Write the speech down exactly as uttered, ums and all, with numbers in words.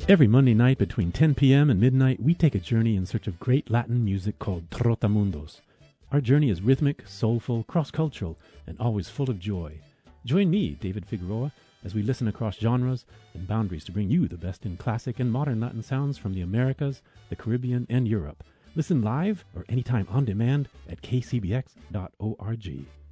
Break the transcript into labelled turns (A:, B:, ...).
A: Every Monday night between ten p.m. and midnight, we take a journey in search of great Latin music called Trotamundos. Our journey is rhythmic, soulful, cross-cultural, and always full of joy. Join me, David Figueroa, as we listen across genres and boundaries to bring you the best in classic and modern Latin sounds from the Americas, the Caribbean, and Europe. Listen live or anytime on demand at k c b x dot org.